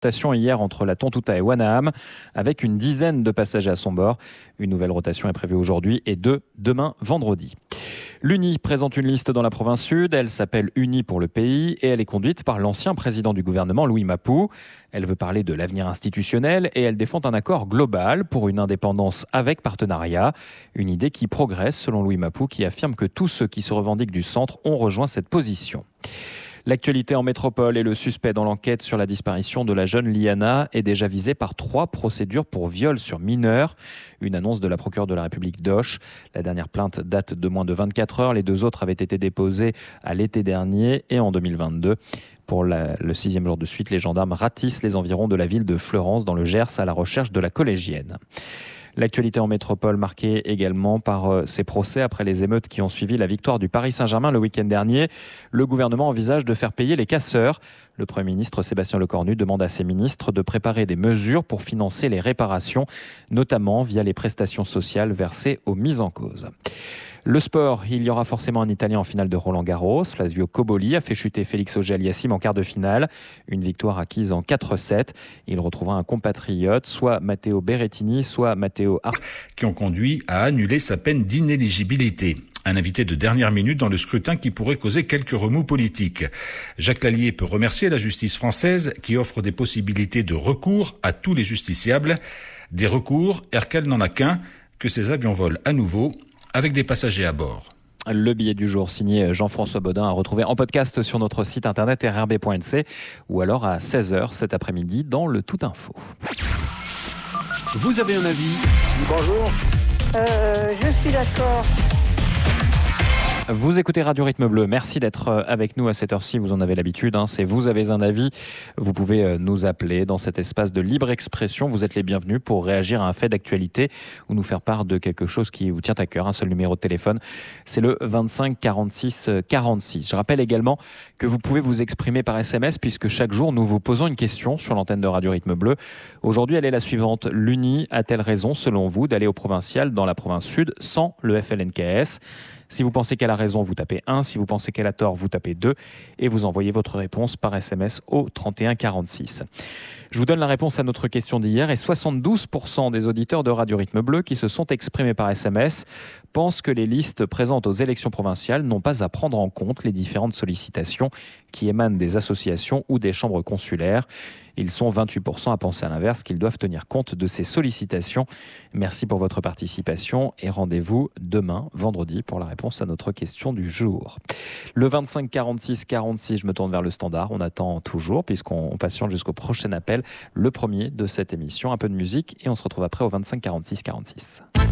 rotation hier entre la Tontouta et Wanaham, avec une dizaine de passagers à son bord. Une nouvelle rotation est prévue aujourd'hui et demain vendredi. L'UNI présente une liste dans la province sud. Elle s'appelle Unis pour le pays et elle est conduite par l'ancien président du gouvernement, Louis Mapou. Elle veut parler de l'avenir institutionnel et elle défend un accord global pour une indépendance avec partenariat. Une idée qui progresse selon Louis Mapou, qui affirme que tous ceux qui se revendiquent du centre ont rejoint cette position. L'actualité en métropole et le suspect dans l'enquête sur la disparition de la jeune Liana est déjà visé par 3 procédures pour viol sur mineurs. Une annonce de la procureure de la République d'Auch. La dernière plainte date de moins de 24 heures. Les 2 autres avaient été déposées à l'été dernier et en 2022. Pour le 6e jour de suite, les gendarmes ratissent les environs de la ville de Fleurance dans le Gers à la recherche de la collégienne. L'actualité en métropole marquée également par ces procès après les émeutes qui ont suivi la victoire du Paris Saint-Germain le week-end dernier. Le gouvernement envisage de faire payer les casseurs. Le Premier ministre Sébastien Lecornu demande à ses ministres de préparer des mesures pour financer les réparations, notamment via les prestations sociales versées aux mises en cause. Le sport, il y aura forcément un Italien en finale de Roland-Garros. Flavio Cobolli a fait chuter Félix Auger-Aliassime en quart de finale. Une victoire acquise en 4-7. Il retrouvera un compatriote, soit Matteo Berrettini, soit Matteo qui ont conduit à annuler sa peine d'inéligibilité. Un invité de dernière minute dans le scrutin qui pourrait causer quelques remous politiques. Jacques Lallier peut remercier la justice française qui offre des possibilités de recours à tous les justiciables. Des recours, RTL n'en a qu'un, que ces avions volent à nouveau avec des passagers à bord. Le billet du jour signé Jean-François Bodin à retrouver en podcast sur notre site internet rrb.nc ou alors à 16h cet après-midi dans le Tout Info. Vous avez un avis ? Bonjour. Je suis d'accord. Vous écoutez Radio Rythme Bleu. Merci d'être avec nous à cette heure-ci. Vous en avez l'habitude. C'est Vous avez un avis. Vous pouvez nous appeler dans cet espace de libre expression. Vous êtes les bienvenus pour réagir à un fait d'actualité ou nous faire part de quelque chose qui vous tient à cœur. Un seul numéro de téléphone, c'est le 25 46 46. Je rappelle également que vous pouvez vous exprimer par SMS puisque chaque jour, nous vous posons une question sur l'antenne de Radio Rythme Bleu. Aujourd'hui, elle est la suivante. L'UNI a-t-elle raison, selon vous, d'aller au provincial dans la province sud sans le FLNKS ? Si vous pensez qu'elle a raison, vous tapez 1. Si vous pensez qu'elle a tort, vous tapez 2. Et vous envoyez votre réponse par SMS au 31 46. Je vous donne la réponse à notre question d'hier. Et 72% des auditeurs de Radio Rythme Bleu qui se sont exprimés par SMS pensent que les listes présentes aux élections provinciales n'ont pas à prendre en compte les différentes sollicitations qui émanent des associations ou des chambres consulaires. Ils sont 28% à penser à l'inverse, qu'ils doivent tenir compte de ces sollicitations. Merci pour votre participation et rendez-vous demain, vendredi, pour la réponse à notre question du jour. Le 25 46 46, je me tourne vers le standard. On attend toujours, puisqu'on patiente jusqu'au prochain appel, le premier de cette émission. Un peu de musique et on se retrouve après au 25 46 46.